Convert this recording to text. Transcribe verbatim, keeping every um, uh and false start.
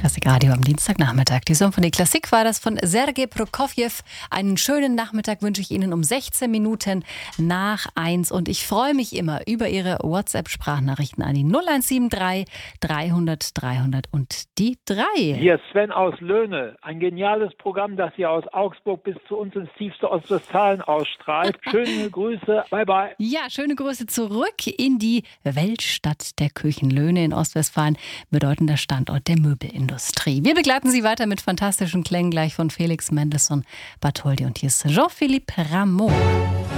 Klassikradio am Dienstagnachmittag. Die Symphonie Klassik war das von Sergei Prokofjew. Einen schönen Nachmittag wünsche ich Ihnen um sechzehn Minuten nach eins. Und ich freue mich immer über Ihre WhatsApp-Sprachnachrichten an die null eins sieben drei dreihundert dreihundert und die drei. Hier ist Sven aus Löhne. Ein geniales Programm, das hier aus Augsburg bis zu uns ins tiefste Ostwestfalen ausstrahlt. Schöne Grüße. Bye, bye. Ja, schöne Grüße zurück in die Weltstadt der Küchen. Löhne in Ostwestfalen, bedeutender Standort der Möbelindustrie. Wir begleiten Sie weiter mit fantastischen Klängen gleich von Felix Mendelssohn Bartholdy. Und hier ist Jean-Philippe Rameau.